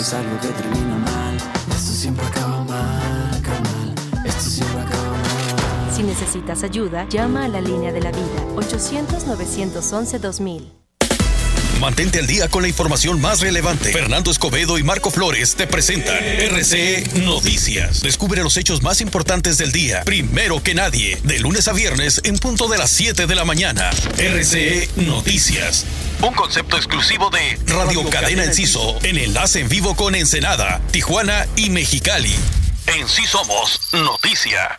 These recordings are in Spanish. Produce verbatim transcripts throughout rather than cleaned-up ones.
es algo que termina mal. Esto siempre acaba mal, carnal. Esto siempre acaba mal. Si necesitas ayuda, llama a la línea de la vida, ochocientos, novecientos once, dos mil. Mantente al día con la información más relevante. Fernando Escobedo y Marco Flores te presentan R C E Noticias. Descubre los hechos más importantes del día, primero que nadie, de lunes a viernes en punto de las siete de la mañana. R C E Noticias. Un concepto exclusivo de Radio Cadena Enciso, en enlace en vivo con Ensenada, Tijuana y Mexicali. En Sí Somos Noticia.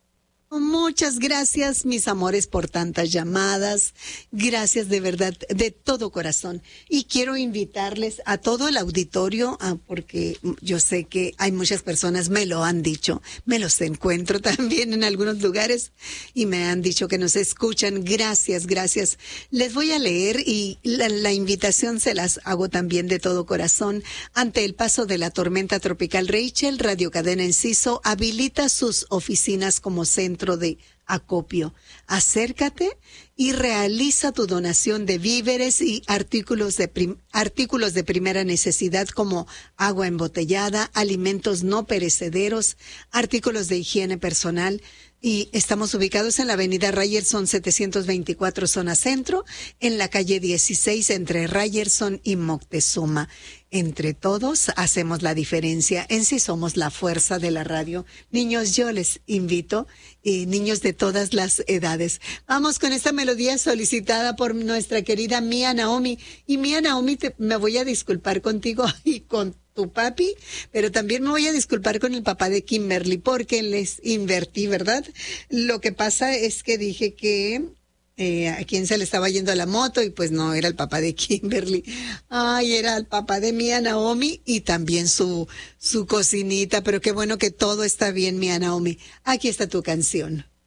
Muchas gracias, mis amores, por tantas llamadas. Gracias de verdad, de todo corazón. Y quiero invitarles a todo el auditorio, ah, porque yo sé que hay muchas personas, me lo han dicho, me los encuentro también en algunos lugares y me han dicho que nos escuchan. Gracias, gracias. Les voy a leer y la, la invitación se las hago también de todo corazón. Ante el paso de la tormenta tropical Rachel, Radio Cadena Enciso habilita sus oficinas como centro de acopio. Acércate y realiza tu donación de víveres y artículos de prim- artículos de primera necesidad como agua embotellada, alimentos no perecederos, artículos de higiene personal. Y estamos ubicados en la avenida Ryerson setecientos veinticuatro, zona centro, en la calle dieciséis entre Ryerson y Moctezuma. Entre todos hacemos la diferencia. En Sí Somos la fuerza de la radio. Niños, yo les invito, y niños de todas las edades. Vamos con esta melodía solicitada por nuestra querida Mía Naomi. Y Mía Naomi, te, me voy a disculpar contigo y con tu papi, pero también me voy a disculpar con el papá de Kimberly porque les invertí, ¿verdad? Lo que pasa es que dije que eh, a quién se le estaba yendo la moto y pues no, era el papá de Kimberly. Ay, era el papá de Mía Naomi y también su, su cocinita, pero qué bueno que todo está bien, Mía Naomi. Aquí está tu canción.